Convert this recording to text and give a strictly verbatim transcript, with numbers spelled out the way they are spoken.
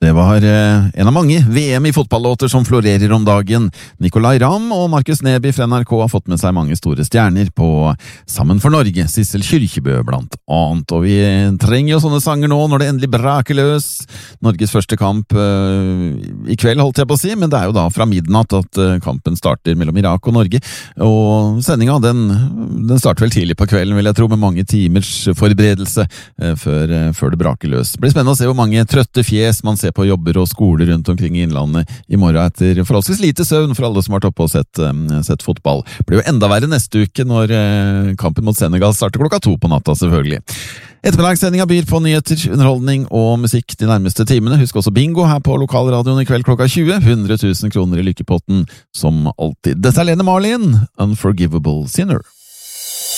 Det var eh, en av mange V M i fotballåter som florerer om dagen. Nicolai Ramm og Markus Neby fra N R K har fått med seg mange store stjerner på Sammen for Norge, Sissel Kyrkjebø blant annet. Og vi trenger jo sånne sanger nå når det endelig braker løs. Norges første kamp eh, i kveld, holdt jeg på å si, men det er jo da fra midnatt at eh, kampen starter mellom Irak og Norge. Og sendinga, den, den starter vel tidlig på kvelden, vil jeg tro, med mange timers forberedelse eh, før, eh, før det braker løs. Det blir spennende å se hvor mange trøtte fjes man ser på jobber og skoler rundt omkring i innlandet i morgen etter forholdsvis lite søvn for alle som har vært oppe og sett, um, sett fotball. Det blir jo enda verre neste uke når uh, kampen mot Senegal starter klokka to på natta, selvfølgelig. Ettermiddagssendinga byr på nyheter, underholdning og musikk de nærmeste timene. Husk også bingo her på lokalradioen i kveld klokka tjue. hundre tusen kroner i lykkepotten som alltid. Dette er Lene Marlin, Unforgivable Sinner.